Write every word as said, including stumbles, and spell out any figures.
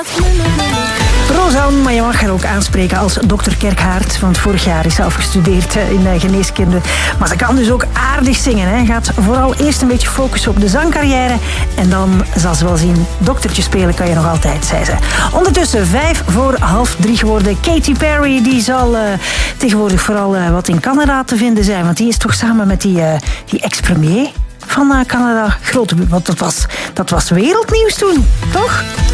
Rosanne, maar je mag haar ook aanspreken als dokter Kerkhaert. Want vorig jaar is ze afgestudeerd in geneeskunde. Maar ze kan dus ook aardig zingen. Hè. Gaat vooral eerst een beetje focussen op de zangcarrière. En dan zal ze wel zien, doktertje spelen kan je nog altijd, zei ze. Ondertussen vijf voor half drie geworden. Katy Perry, die zal uh, tegenwoordig vooral uh, wat in Canada te vinden zijn. Want die is toch samen met die, uh, die ex-premier van uh, Canada grote... Want dat was, dat was wereldnieuws toen, toch?